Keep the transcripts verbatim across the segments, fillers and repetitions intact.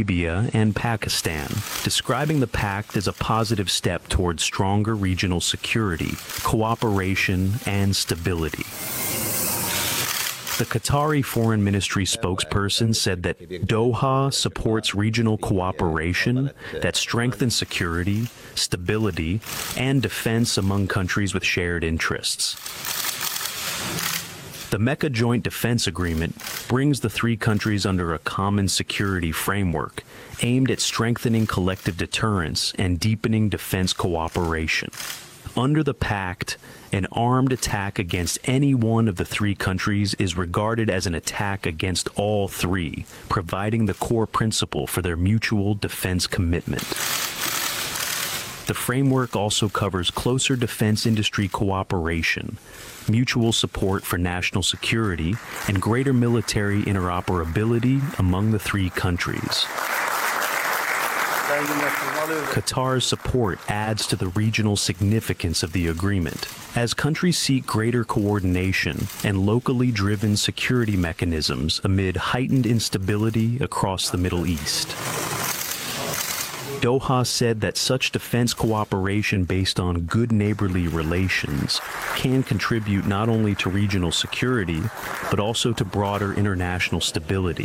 Arabia and Pakistan, describing the pact as a positive step towards stronger regional security, cooperation, and stability. The Qatari Foreign Ministry spokesperson said that Doha supports regional cooperation that strengthens security, stability, and defense among countries with shared interests. The Mecca Joint Defense Agreement brings the three countries under a common security framework aimed at strengthening collective deterrence and deepening defense cooperation. Under the pact, an armed attack against any one of the three countries is regarded as an attack against all three, providing the core principle for their mutual defense commitment. The framework also covers closer defense industry cooperation, mutual support for national security, and greater military interoperability among the three countries. Qatar's support adds to the regional significance of the agreement, as countries seek greater coordination and locally driven security mechanisms amid heightened instability across the Middle East. Doha said that such defense cooperation based on good neighborly relations can contribute not only to regional security, but also to broader international stability.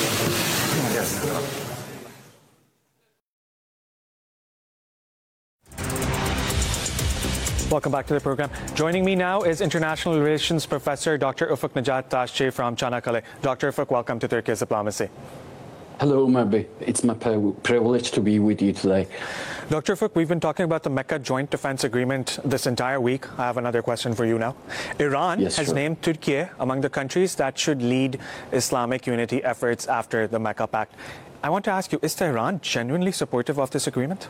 Welcome back to the program. Joining me now is International Relations Professor Doctor Ufuk Najat Taşçı from Çanakkale. Doctor Ufuk, welcome to Turkey's Diplomacy. Hello, Mabi. It's my privilege to be with you today. Doctor Ufuk, we've been talking about the Mecca Joint Defense Agreement this entire week. I have another question for you now. Iran yes, has sure. named Turkey among the countries that should lead Islamic unity efforts after the Mecca Pact. I want to ask you, is Tehran genuinely supportive of this agreement?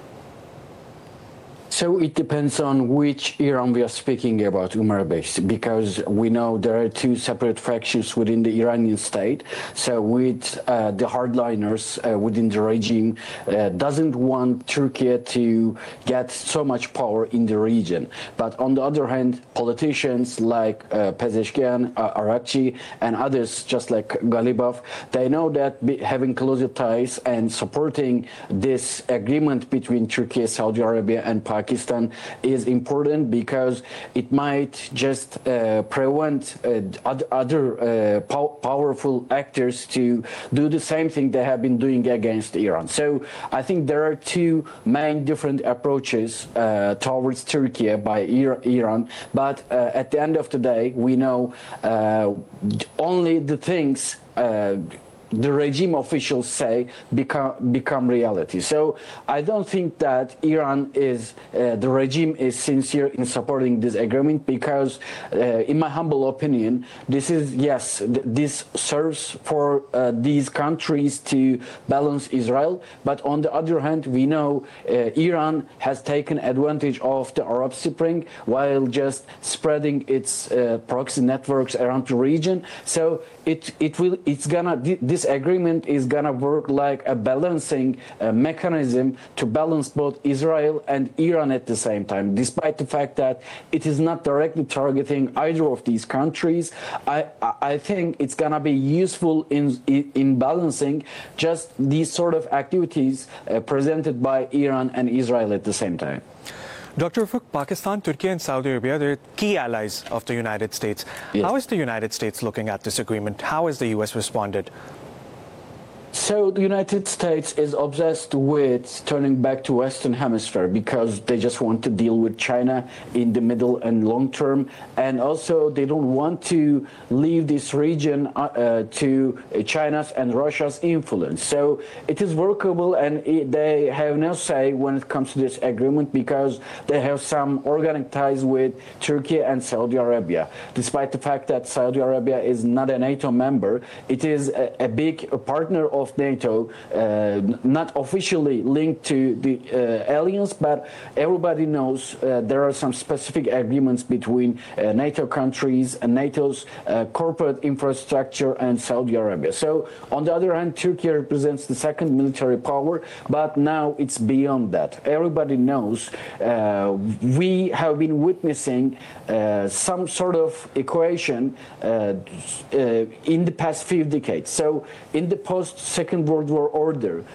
So it depends on which Iran we are speaking about, Umar Bey, because we know there are two separate factions within the Iranian state. So with uh, the hardliners uh, within the regime uh, doesn't want Turkey to get so much power in the region. But on the other hand, politicians like uh, Pezeshkian, uh, Arakci, and others just like Galibaf, they know that be, having closer ties and supporting this agreement between Turkey, Saudi Arabia, and Pakistan Pakistan is important because it might just uh, prevent uh, other uh, pow powerful actors to do the same thing they have been doing against Iran. So I think there are two main different approaches uh, towards Turkey by Iran, but uh, at the end of the day, we know uh, only the things uh, the regime officials say become become reality. So I don't think that Iran is uh, the regime is sincere in supporting this agreement because, uh, in my humble opinion, this is yes, th this serves for uh, these countries to balance Israel. But on the other hand, we know uh, Iran has taken advantage of the Arab Spring while just spreading its uh, proxy networks around the region. So it it will it's gonna this agreement is gonna work like a balancing uh, mechanism to balance both Israel and Iran at the same time. Despite the fact that it is not directly targeting either of these countries, I I think it's gonna be useful in in balancing just these sort of activities uh, presented by Iran and Israel at the same time. Doctor Ufuk, Pakistan, Turkey, and Saudi Arabia, they're key allies of the United States. Yes. How is the United States looking at this agreement? How has the U S responded? So the United States is obsessed with turning back to Western Hemisphere because they just want to deal with China in the middle and long term, and also they don't want to leave this region uh, uh, to China's and Russia's influence. So it is workable, and it, they have no say when it comes to this agreement because they have some organic ties with Turkey and Saudi Arabia. Despite the fact that Saudi Arabia is not a NATO member, it is a, a big partner of of NATO, uh, not officially linked to the uh, alliance, but everybody knows uh, there are some specific agreements between uh, NATO countries and NATO's uh, corporate infrastructure and Saudi Arabia. So on the other hand, Turkey represents the second military power, but now it's beyond that. Everybody knows uh, we have been witnessing uh, some sort of equation uh, uh, in the past few decades. So in the post Second World War order,